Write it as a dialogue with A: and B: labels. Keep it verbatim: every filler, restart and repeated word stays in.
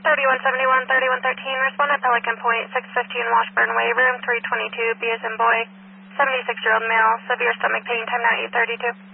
A: thirty-one seventy-one, thirty-one thirteen, respond at Pelican Point, six fifteen Washburn Way, room three twenty-two, B as in boy, seventy-six-year-old male, severe stomach pain, time now eight thirty-two.